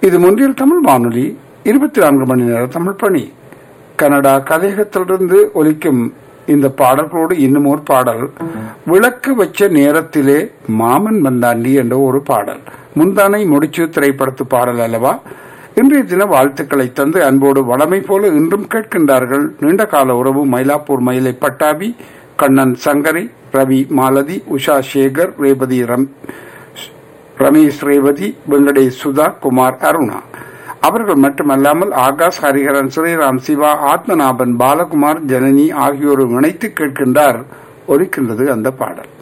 இது முன்றில் தமிழ் வானொலி 24 மணி நேர தமிழ் பணி. கனடா கதையகத்திலிருந்து ஒலிக்கும் இந்த பாடல்களோடு இன்னும் ஒரு பாடல், விளக்கு வச்ச நேரத்திலே மாமன் வந்தாண்டி என்ற ஒரு பாடல். முந்தானை முடிச்சு திரைப்படத்து பாடல் அல்லவா. இன்றைய தின வாழ்த்துக்களை தந்து அன்போடு வளமை போல இன்றும் கேட்கின்றார்கள். நீண்டகால உறவு மயிலாப்பூர் மயிலை பட்டாபி, கண்ணன் சங்கரி, ரவி மாலதி, உஷா சேகர், ரேவதி ரமேஷ் ரேவதி, வெங்கடேஷ் சுதா, குமார் அருணா அவர்கள் மட்டுமல்லாமல் ஆகாஷ், ஹரிஹரன், ஸ்ரீராம், சிவா, ஆத்மநாபன், பாலகுமார், ஜனனி ஆகியோரும் இணைத்து கேட்கின்றார். ஒலிக்கின்றது அந்த பாடல்.